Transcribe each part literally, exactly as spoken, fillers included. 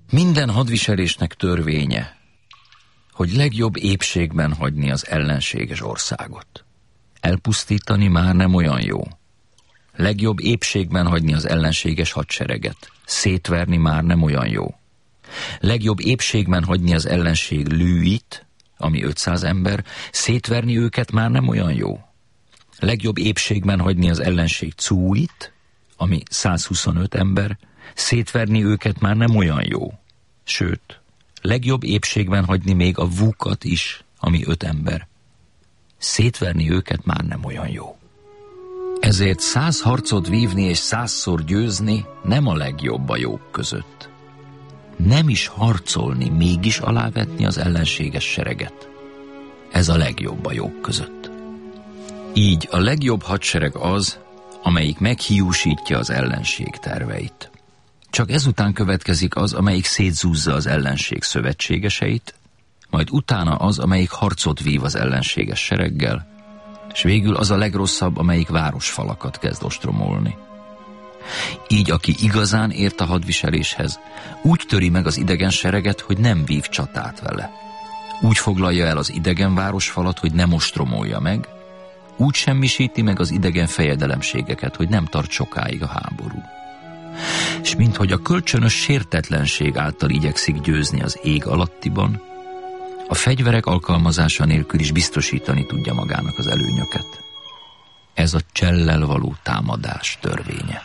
Minden hadviselésnek törvénye, hogy legjobb épségben hagyni az ellenséges országot. Elpusztítani már nem olyan jó. Legjobb épségben hagyni az ellenséges hadsereget. Szétverni már nem olyan jó. Legjobb épségben hagyni az ellenség lőit, ami ötszáz ember, szétverni őket már nem olyan jó. Legjobb épségben hagyni az ellenség cúit, ami százhuszonöt ember, szétverni őket már nem olyan jó. Sőt, legjobb épségben hagyni még a vukat is, ami öt ember. Szétverni őket már nem olyan jó. Ezért száz harcot vívni és százszor győzni nem a legjobb a jók között. Nem is harcolni, mégis alávetni az ellenséges sereget. Ez a legjobb a jók között. Így a legjobb hadsereg az, amelyik meghiúsítja az ellenség terveit. Csak ezután következik az, amelyik szétzúzza az ellenség szövetségeseit, majd utána az, amelyik harcot vív az ellenséges sereggel, és végül az a legrosszabb, amelyik városfalakat kezd ostromolni. Így aki igazán ért a hadviseléshez, úgy töri meg az idegen sereget, hogy nem vív csatát vele. Úgy foglalja el az idegen városfalat, hogy nem ostromolja meg, úgy semmisíti meg az idegen fejedelemségeket, hogy nem tart sokáig a háború. És minthogy a kölcsönös sértetlenség által igyekszik győzni az ég alattiban, a fegyverek alkalmazása nélkül is biztosítani tudja magának az előnyöket. Ez a csellel való támadás törvénye.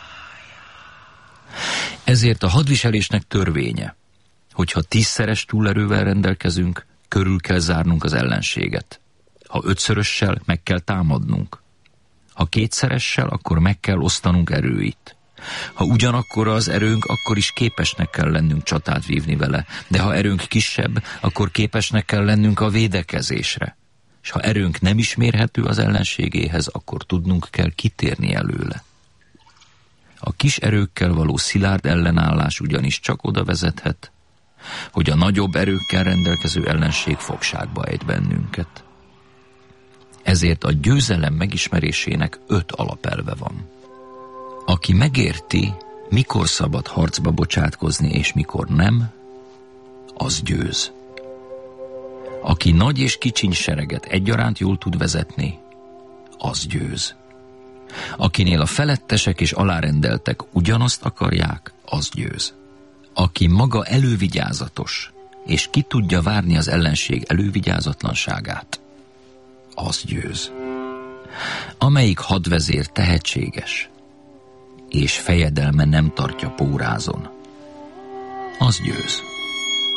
Ezért a hadviselésnek törvénye, hogyha tízszeres túlerővel rendelkezünk, körül kell zárnunk az ellenséget. Ha ötszörössel, meg kell támadnunk. Ha kétszeressel, akkor meg kell osztanunk erőit. Ha ugyanakkor az erőnk, akkor is képesnek kell lennünk csatát vívni vele, de ha erőnk kisebb, akkor képesnek kell lennünk a védekezésre. És ha erőnk nem is mérhető az ellenségéhez, akkor tudnunk kell kitérni előle. A kis erőkkel való szilárd ellenállás ugyanis csak oda vezethet, hogy a nagyobb erőkkel rendelkező ellenség fogságba ejt bennünket. Ezért a győzelem megismerésének öt alapelve van. Aki megérti, mikor szabad harcba bocsátkozni és mikor nem, az győz. Aki nagy és kicsiny sereget egyaránt jól tud vezetni, az győz. Akinél a felettesek és alárendeltek ugyanazt akarják, az győz. Aki maga elővigyázatos, és ki tudja várni az ellenség elővigyázatlanságát, az győz. Amelyik hadvezér tehetséges, és fejedelme nem tartja pórázon, az győz.